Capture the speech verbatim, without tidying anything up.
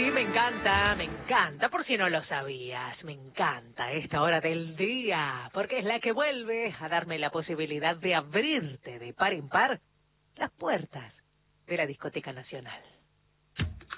me encanta, me encanta, por si no lo sabías, me encanta esta hora del día, porque es la que vuelve a darme la posibilidad de abrirte de par en par las puertas de la Discoteca Nacional.